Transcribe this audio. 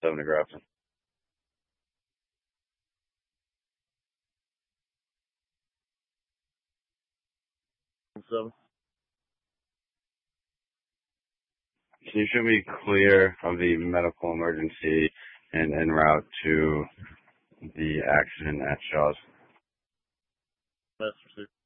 7 to Grafton. So, Can you show me clear of the medical emergency and en route to the accident at Shaw's? that's received.